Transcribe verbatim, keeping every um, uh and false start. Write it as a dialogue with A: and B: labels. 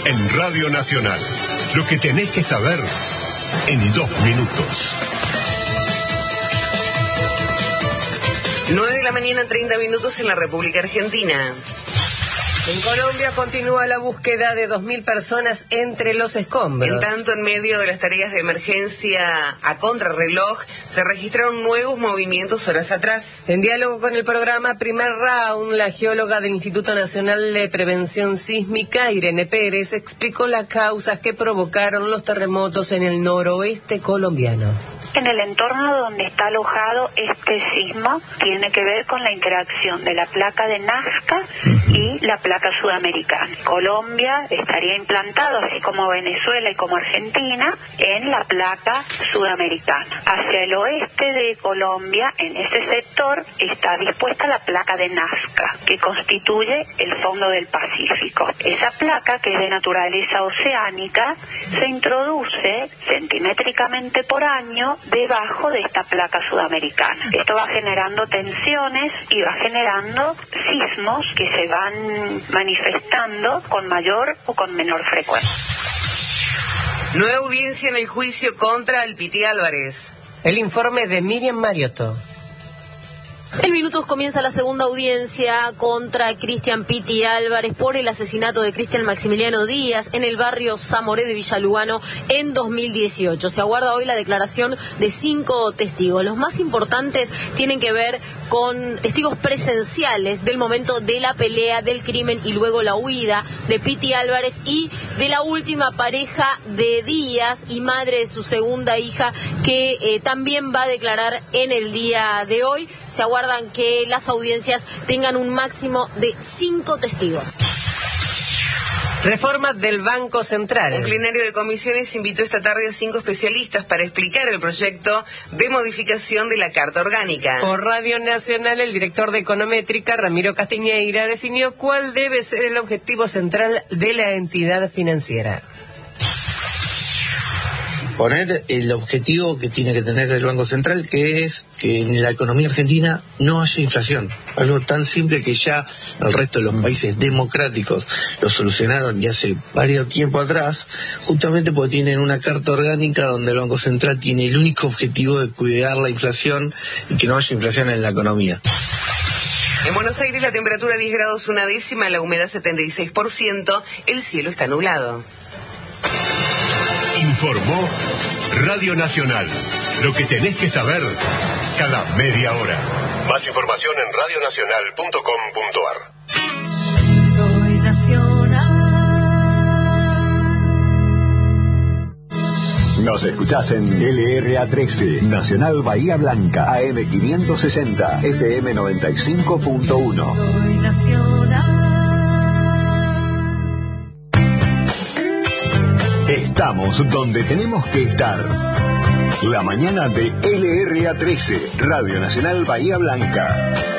A: en Radio Nacional. Lo que tenés que saber en dos minutos.
B: nueve de la mañana, treinta minutos en la República Argentina.
C: En Colombia continúa la búsqueda de dos mil personas entre los escombros.
B: En tanto, en medio de las tareas de emergencia a contrarreloj, se registraron nuevos movimientos horas atrás.
C: En diálogo con el programa Primer Round, la geóloga del Instituto Nacional de Prevención Sísmica, Irene Pérez, explicó las causas que provocaron los terremotos en el noroeste colombiano.
D: En el entorno donde está alojado este sismo tiene que ver con la interacción de la placa de Nazca y la placa sudamericana. Colombia estaría implantado, así como Venezuela y como Argentina, en la placa sudamericana. Hacia el oeste de Colombia, en ese sector, está dispuesta la placa de Nazca, que constituye el fondo del Pacífico. Esa placa, que es de naturaleza oceánica, se introduce centimétricamente por año debajo de esta placa sudamericana. Esto va generando tensiones y va generando sismos que se van manifestando con mayor o con menor frecuencia.
B: Nueva audiencia en el juicio contra el Piti Álvarez.
C: El informe de Miriam Mariotto.
E: En minutos comienza la segunda audiencia contra Cristian Piti Álvarez por el asesinato de Cristian Maximiliano Díaz en el barrio Zamoré de Villa Lugano en dos mil dieciocho. Se aguarda hoy la declaración de cinco testigos. Los más importantes tienen que ver con testigos presenciales del momento de la pelea, del crimen y luego la huida de Piti Álvarez y de la última pareja de Díaz y madre de su segunda hija, que eh, también va a declarar en el día de hoy. Se aguarda que las audiencias tengan un máximo de cinco testigos.
C: Reforma del Banco Central.
B: Un plenario de comisiones invitó esta tarde a cinco especialistas para explicar el proyecto de modificación de la Carta Orgánica.
C: Por Radio Nacional, el director de Econométrica, Ramiro Castiñeira, definió cuál debe ser el objetivo central de la entidad financiera.
F: Poner el objetivo que tiene que tener el Banco Central, que es que en la economía argentina no haya inflación. Algo tan simple que ya el resto de los países democráticos lo solucionaron ya hace varios tiempo atrás, justamente porque tienen una carta orgánica donde el Banco Central tiene el único objetivo de cuidar la inflación y que no haya inflación en la economía.
B: En Buenos Aires la temperatura diez grados una décima, la humedad setenta y seis por ciento, el cielo está nublado.
A: Informó Radio Nacional. Lo que tenés que saber cada media hora. Más información en radio nacional punto com punto a r.
G: Soy Nacional.
H: Nos escuchás en L R A trece, Nacional Bahía Blanca, A M quinientos sesenta, F M noventa y cinco punto uno.
G: Soy Nacional.
H: Estamos donde tenemos que estar. La mañana de L R A trece, Radio Nacional Bahía Blanca.